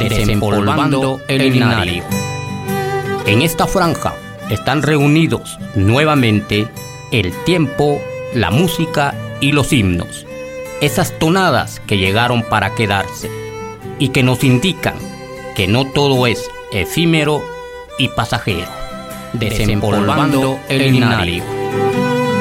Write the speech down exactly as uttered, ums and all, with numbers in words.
Desempolvando el himnario. En esta franja están reunidos nuevamente el tiempo, la música y los himnos. Esas tonadas que llegaron para quedarse y que nos indican que no todo es efímero y pasajero. Desempolvando el himnario.